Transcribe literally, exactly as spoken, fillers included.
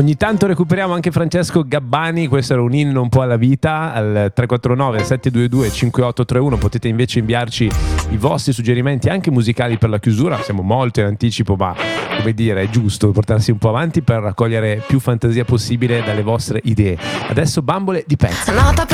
Ogni tanto recuperiamo anche Francesco Gabbani, questo era un inno un po' alla vita. Al tre quattro nove sette due due cinque otto tre uno potete invece inviarci i vostri suggerimenti anche musicali per la chiusura. Siamo molto in anticipo, ma come dire, è giusto portarsi un po' avanti per raccogliere più fantasia possibile dalle vostre idee. Adesso Bambole di pezzi.